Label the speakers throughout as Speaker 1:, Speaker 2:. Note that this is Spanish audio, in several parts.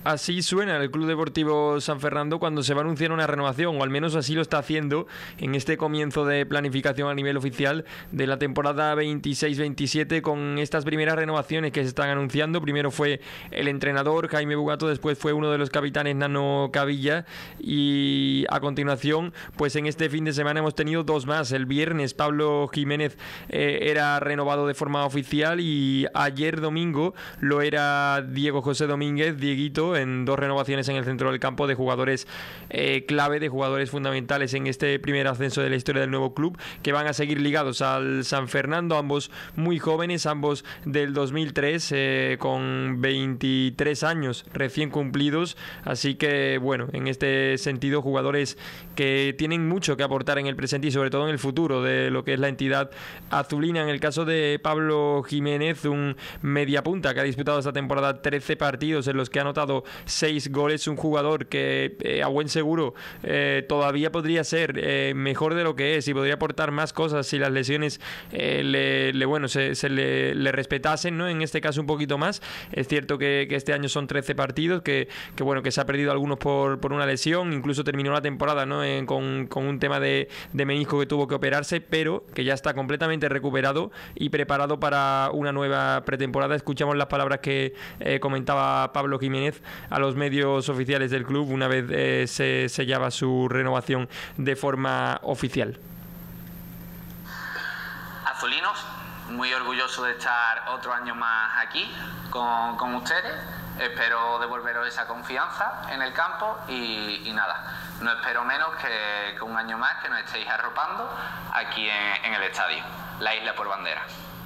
Speaker 1: Así suena el Club Deportivo San Fernando cuando se va a anunciar una renovación, o al menos así lo está haciendo en este comienzo de planificación a nivel oficial de la temporada 26-27, con estas primeras renovaciones que se están anunciando. Primero fue el entrenador Jaime Bugato, después fue uno de los capitanes, Nano Cavilla, y a continuación, pues en este fin de semana hemos tenido dos más. El viernes Pablo Jiménez era renovado de forma oficial, y ayer domingo lo era Diego José Domínguez, Dieguito, en dos renovaciones en el centro del campo de jugadores clave, de jugadores fundamentales en este primer ascenso de la historia del nuevo club, que van a seguir ligados al San Fernando, ambos muy jóvenes, ambos del 2003, con 23 años recién cumplidos. Así que bueno, en este sentido, jugadores que tienen mucho que aportar en el presente y sobre todo en el futuro de lo que es la entidad azulina. En el caso de Pablo Jiménez, un mediapunta que ha disputado esta temporada 13 partidos en los que ha anotado 6 goles, un jugador que a buen seguro todavía podría ser mejor de lo que es, y podría aportar más cosas si las lesiones le respetasen, ¿no? En este caso un poquito más. Es cierto que este año son 13 partidos, que se ha perdido algunos por una lesión, incluso terminó la temporada, ¿no? Con un tema de menisco que tuvo que operarse, pero que ya está completamente recuperado y preparado para una nueva pretemporada. Escuchamos las palabras que comentaba Pablo Jiménez a los medios oficiales del club una vez se sellaba su renovación de forma oficial.
Speaker 2: Azulinos, muy orgulloso de estar otro año más aquí con ustedes. Espero devolveros esa confianza en el campo y nada, no espero menos que un año más que nos estéis arropando aquí en el estadio, la Isla por Bandera.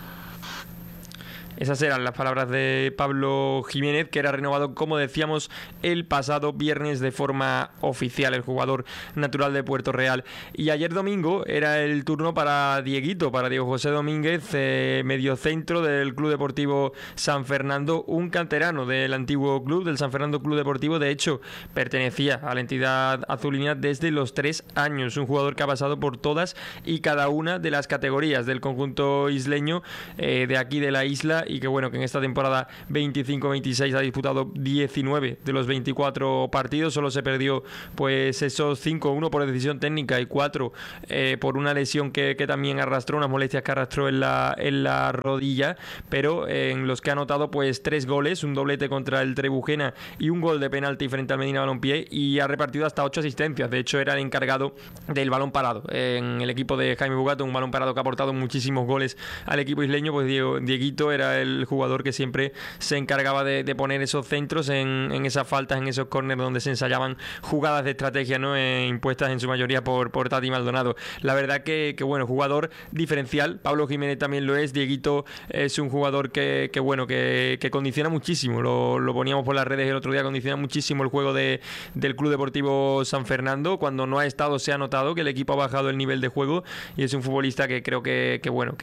Speaker 1: Esas eran las palabras de Pablo Jiménez, que era renovado, como decíamos, el pasado viernes de forma oficial, el jugador natural de Puerto Real. Y ayer domingo era el turno para Dieguito, para Diego José Domínguez, mediocentro del Club Deportivo San Fernando, un canterano del antiguo club, del San Fernando Club Deportivo. De hecho, pertenecía a la entidad azulina desde los 3 años, un jugador que ha pasado por todas y cada una de las categorías del conjunto isleño, de aquí de la isla, y que bueno, que en esta temporada 25-26 ha disputado 19 de los 24 partidos. Solo se perdió pues esos 5, uno por decisión técnica y 4 por una lesión que también arrastró, unas molestias que arrastró en la rodilla, pero en los que ha anotado pues 3 goles, un doblete contra el Trebujena y un gol de penalti frente al Medina Balompié, y ha repartido hasta 8 asistencias. De hecho, era el encargado del balón parado en el equipo de Jaime Bugato, un balón parado que ha aportado muchísimos goles al equipo isleño. Pues Dieguito era el jugador que siempre se encargaba de poner esos centros en esas faltas, en esos córneres donde se ensayaban jugadas de estrategia, ¿no? Impuestas en su mayoría por Tati Maldonado. La verdad que bueno, jugador diferencial. Pablo Jiménez también lo es. Dieguito es un jugador que condiciona muchísimo. Lo poníamos por las redes el otro día, condiciona muchísimo el juego del Club Deportivo San Fernando. Cuando no ha estado, se ha notado que el equipo ha bajado el nivel de juego, y es un futbolista que creo que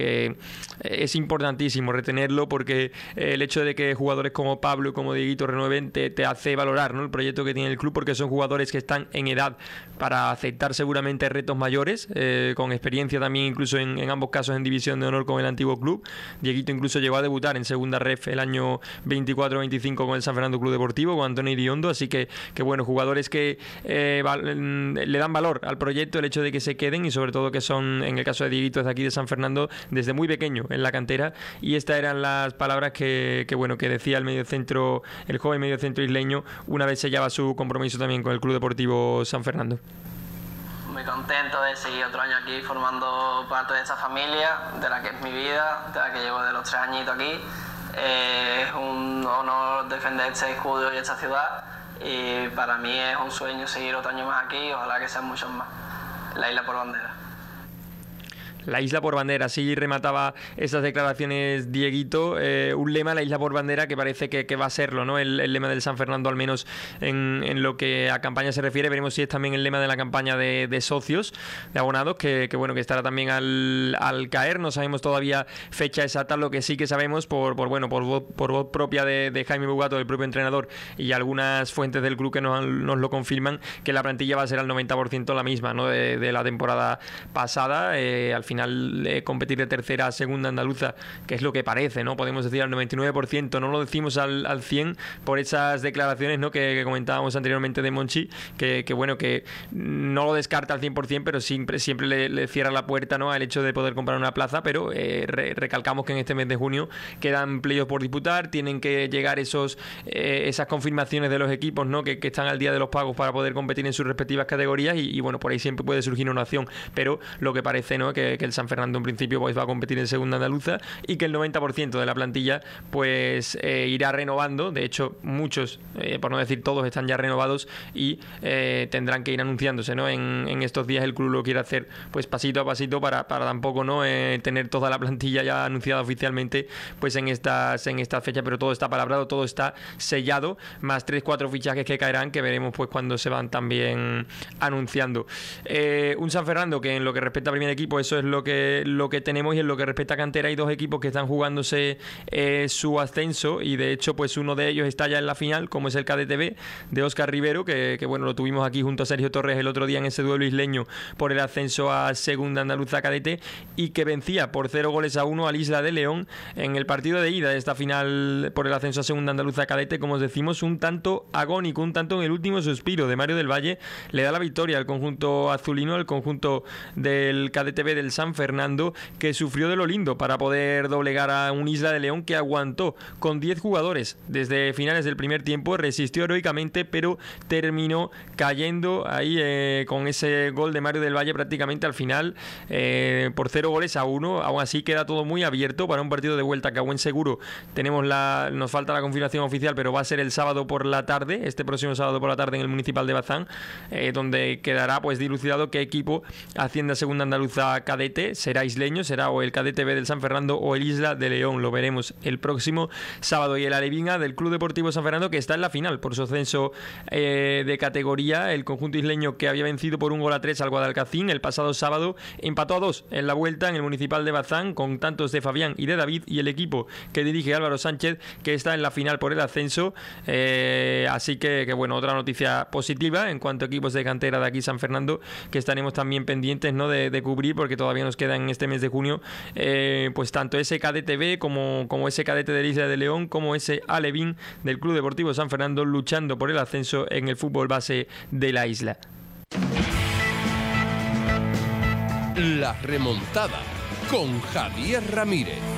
Speaker 1: es importantísimo retenerlo, porque el hecho de que jugadores como Pablo y como Dieguito renueven te hace valorar, ¿no?, el proyecto que tiene el club, porque son jugadores que están en edad para aceptar seguramente retos mayores, con experiencia también incluso en ambos casos en división de honor con el antiguo club. Dieguito incluso llegó a debutar en segunda ref el año 24-25 con el San Fernando Club Deportivo, con Antonio Iriondo. Así que bueno, jugadores que le dan valor al proyecto, el hecho de que se queden, y sobre todo que son, en el caso de Dieguito, de aquí de San Fernando desde muy pequeño en la cantera. Y estas eran las palabras que decía el joven mediocentro isleño una vez sellaba su compromiso también con el Club Deportivo San Fernando.
Speaker 3: Muy contento de seguir otro año aquí formando parte de esta familia, de la que es mi vida, de la que llevo de los 3 añitos aquí. Es un honor defender este escudo y esta ciudad, y para mí es un sueño seguir otro año más aquí, ojalá que sean muchos más. La Isla por Bandera.
Speaker 1: La Isla por Bandera, así remataba esas declaraciones Dieguito, un lema, la Isla por Bandera, que parece que va a serlo, ¿no? El lema del San Fernando, al menos en lo que a campaña se refiere. Veremos si es también el lema de la campaña de socios, de abonados, que estará también al caer. No sabemos todavía fecha exacta. Lo que sí que sabemos por voz propia de Jaime Bugato, del propio entrenador, y algunas fuentes del club que nos lo confirman, que la plantilla va a ser al 90% la misma, ¿no?, de la temporada pasada. Al final final competir de tercera a segunda andaluza, que es lo que parece, ¿no? Podemos decir al 99%, no lo decimos al 100% por esas declaraciones, ¿no? que comentábamos anteriormente de Monchi, que bueno, que no lo descarta al 100%, pero siempre le cierra la puerta, ¿no? al hecho de poder comprar una plaza, pero recalcamos que en este mes de junio quedan playoffs por disputar, tienen que llegar esas confirmaciones de los equipos, ¿no? que están al día de los pagos para poder competir en sus respectivas categorías y bueno, por ahí siempre puede surgir una opción, pero lo que parece, ¿no? que el San Fernando en principio pues va a competir en segunda andaluza y que el 90% de la plantilla pues irá renovando. De hecho, muchos, por no decir todos, están ya renovados y tendrán que ir anunciándose, ¿no? En estos días el club lo quiere hacer pues pasito a pasito para tampoco, ¿no? Tener toda la plantilla ya anunciada oficialmente pues en estas fechas, pero todo está palabrado, todo está sellado, más 3-4 fichajes que caerán, que veremos pues cuando se van también anunciando. Un San Fernando que en lo que respecta al primer equipo, eso es lo que tenemos, y en lo que respecta a cantera hay dos equipos que están jugándose su ascenso, y de hecho pues uno de ellos está ya en la final, como es el KDTB de Óscar Rivero, que bueno, lo tuvimos aquí junto a Sergio Torres el otro día en ese duelo isleño por el ascenso a segunda andaluza cadete, y que vencía por 0-1 al Isla de León en el partido de ida de esta final por el ascenso a segunda andaluza cadete. Como os decimos, un tanto agónico, un tanto en el último suspiro de Mario del Valle, le da la victoria al conjunto azulino, al conjunto del KDTB del San Fernando, que sufrió de lo lindo para poder doblegar a un Isla de León que aguantó con 10 jugadores desde finales del primer tiempo, resistió heroicamente, pero terminó cayendo ahí con ese gol de Mario del Valle prácticamente al final por 0-1. Aún así queda todo muy abierto para un partido de vuelta que a buen seguro nos falta la confirmación oficial, pero va a ser el sábado por la tarde, este próximo sábado por la tarde en el Municipal de Bazán, donde quedará pues dilucidado qué equipo asciende a segunda andaluza cadete. Será isleño, será o el KDTB del San Fernando o el Isla de León, lo veremos el próximo sábado. Y el Alevinga del Club Deportivo San Fernando, que está en la final por su ascenso de categoría, el conjunto isleño que había vencido por 1-3 al Guadalcacín el pasado sábado, empató a 2 en la vuelta en el Municipal de Bazán con tantos de Fabián y de David, y el equipo que dirige Álvaro Sánchez, que está en la final por el ascenso. Así que bueno, otra noticia positiva en cuanto a equipos de cantera de aquí San Fernando, que estaremos también pendientes, ¿no? de cubrir, porque todavía nos queda en este mes de junio pues tanto ese KDTB como ese cadete de Isla de León, como ese Alevín del Club Deportivo San Fernando, luchando por el ascenso en el fútbol base de la isla.
Speaker 4: La remontada con Javier Ramírez.